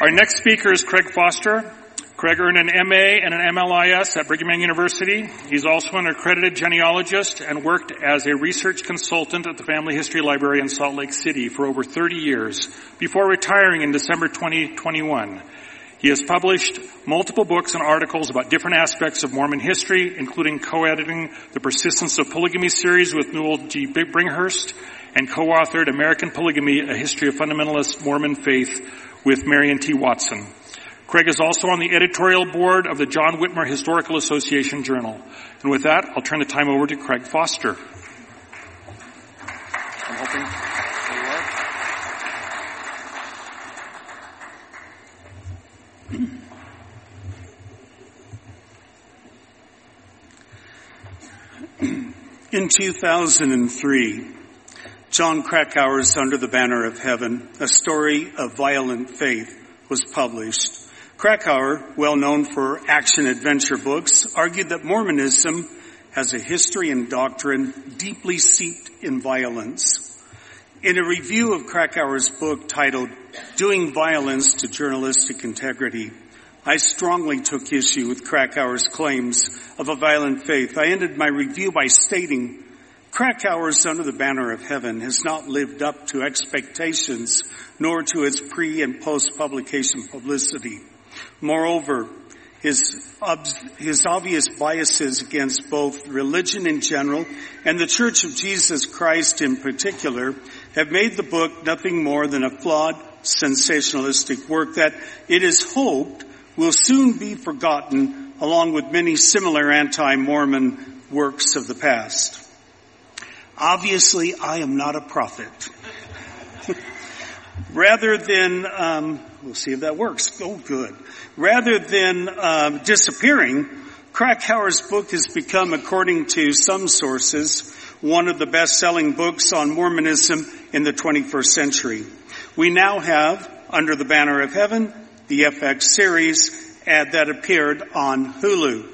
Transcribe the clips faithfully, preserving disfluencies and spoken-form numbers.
Our next speaker is Craig Foster. Craig earned an M A and an M L I S at Brigham Young University. He's also an accredited genealogist and worked as a research consultant at the Family History Library in Salt Lake City for over thirty years before retiring in December twenty twenty-one. He has published multiple books and articles about different aspects of Mormon history, including co-editing the Persistence of Polygamy series with Newell G. Bringhurst and co-authored American Polygamy, A History of Fundamentalist Mormon Faith with Marion T. Watson. Craig is also on the editorial board of the John Whitmer Historical Association Journal. And with that, I'll turn the time over to Craig Foster. I'm hoping there you are. In two thousand three, John Krakauer's Under the Banner of Heaven, A Story of Violent Faith, was published. Krakauer, well known for action-adventure books, argued that Mormonism has a history and doctrine deeply steeped in violence. In a review of Krakauer's book titled Doing Violence to Journalistic Integrity, I strongly took issue with Krakauer's claims of a violent faith. I ended my review by stating, Krakauer's Under the Banner of Heaven has not lived up to expectations, nor to its pre- and post-publication publicity. Moreover, his, his obvious biases against both religion in general and the Church of Jesus Christ in particular have made the book nothing more than a flawed, sensationalistic work that it is hoped will soon be forgotten, along with many similar anti-Mormon works of the past. Obviously, I am not a prophet. Rather than, um, we'll see if that works. Oh, good. Rather than uh, disappearing, Krakauer's book has become, according to some sources, one of the best-selling books on Mormonism in the twenty-first century. We now have Under the Banner of Heaven, the F X series uh, that appeared on Hulu.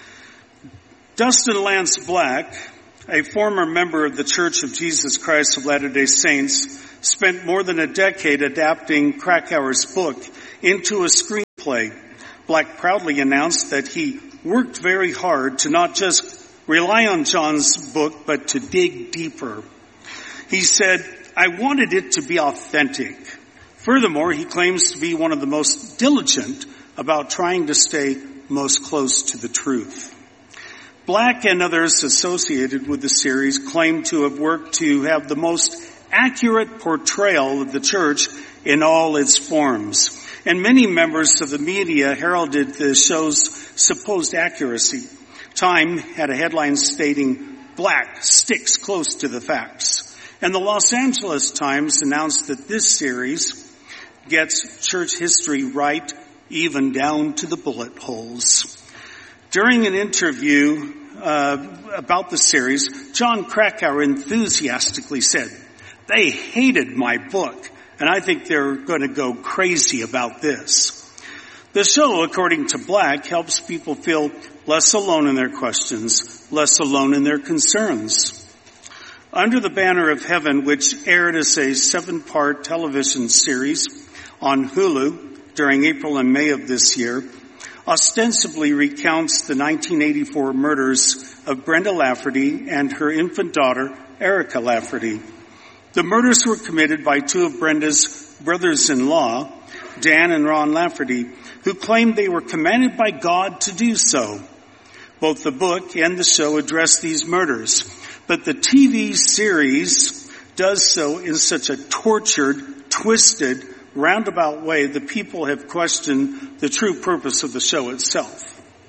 Dustin Lance Black, a former member of the Church of Jesus Christ of Latter-day Saints, spent more than a decade adapting Krakauer's book into a screenplay. Black proudly announced that he worked very hard to not just rely on John's book, but to dig deeper. He said, I wanted it to be authentic. Furthermore, he claims to be one of the most diligent about trying to stay most close to the truth. Black and others associated with the series claim to have worked to have the most accurate portrayal of the church in all its forms. And many members of the media heralded the show's supposed accuracy. Time had a headline stating, Black sticks close to the facts. And the Los Angeles Times announced that this series gets church history right, even down to the bullet holes. During an interview uh, about the series, John Krakauer enthusiastically said, they hated my book, and I think they're going to go crazy about this. The show, according to Black, helps people feel less alone in their questions, less alone in their concerns. Under the Banner of Heaven, which aired as a seven-part television series on Hulu during April and May of this year, ostensibly recounts the nineteen eighty-four murders of Brenda Lafferty and her infant daughter, Erica Lafferty. The murders were committed by two of Brenda's brothers-in-law, Dan and Ron Lafferty, who claimed they were commanded by God to do so. Both the book and the show address these murders, but the T V series does so in such a tortured, twisted, roundabout way that people have questioned the true purpose of the show itself.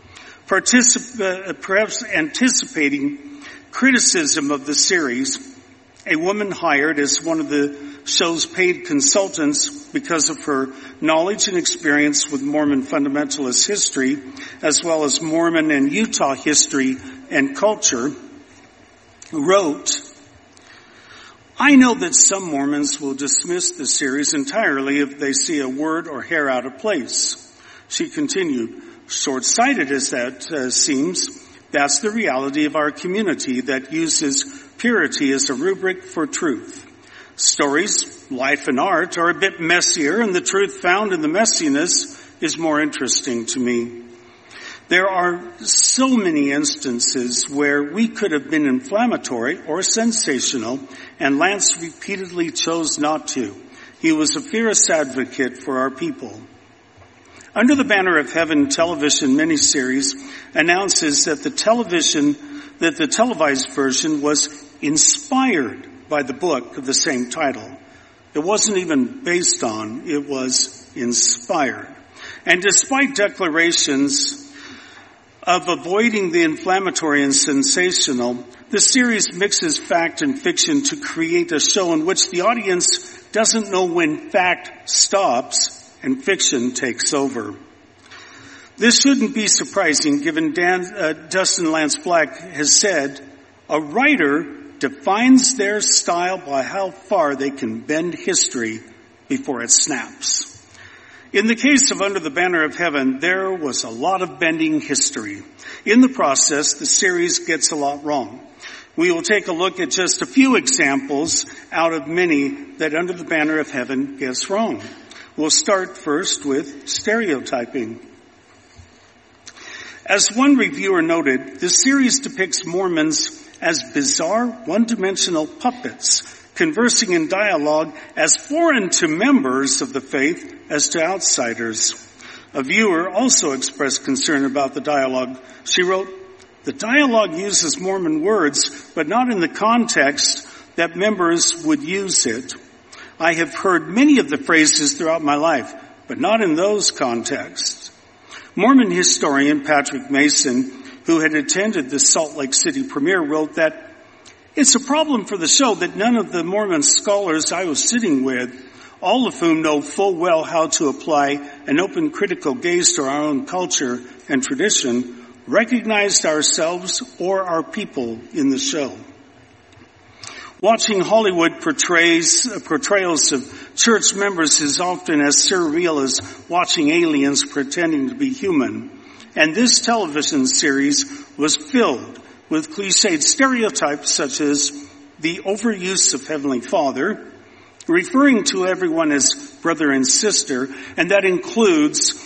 Particip- uh, perhaps anticipating criticism of the series, a woman hired as one of the show's paid consultants because of her knowledge and experience with Mormon fundamentalist history, as well as Mormon and Utah history and culture, wrote, I know that some Mormons will dismiss the series entirely if they see a word or hair out of place. She continued, short-sighted as that uh, seems, that's the reality of our community that uses purity as a rubric for truth. Stories, life and art, are a bit messier, and the truth found in the messiness is more interesting to me. There are so many instances where we could have been inflammatory or sensational, and Lance repeatedly chose not to. He was a fierce advocate for our people. Under the Banner of Heaven television miniseries announces that the television, that the televised version was inspired by the book of the same title. It wasn't even based on, it was inspired. And despite declarations of avoiding the inflammatory and sensational, the series mixes fact and fiction to create a show in which the audience doesn't know when fact stops and fiction takes over. This shouldn't be surprising given Dan, uh, Dustin Lance Black has said, a writer defines their style by how far they can bend history before it snaps. In the case of Under the Banner of Heaven, there was a lot of bending history. In the process, the series gets a lot wrong. We will take a look at just a few examples out of many that Under the Banner of Heaven gets wrong. We'll start first with stereotyping. As one reviewer noted, the series depicts Mormons as bizarre, one-dimensional puppets, conversing in dialogue as foreign to members of the faith as to outsiders. A viewer also expressed concern about the dialogue. She wrote, "The dialogue uses Mormon words, but not in the context that members would use it. I have heard many of the phrases throughout my life, but not in those contexts." Mormon historian Patrick Mason, who had attended the Salt Lake City premiere, wrote that, "It's a problem for the show that none of the Mormon scholars I was sitting with, all of whom know full well how to apply an open critical gaze to our own culture and tradition, recognized ourselves or our people in the show." Watching Hollywood portrays, uh, portrayals of church members is often as surreal as watching aliens pretending to be human. And this television series was filled with cliched stereotypes such as the overuse of Heavenly Father, referring to everyone as brother and sister, and that includes